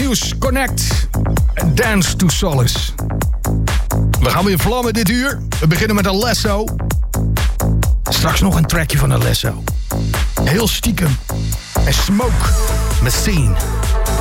Muse Connect en Dance to Solace. We gaan weer vlammen dit uur. We beginnen met Alesso. Straks nog een trackje van Alesso. Heel stiekem. En Smoke Machine.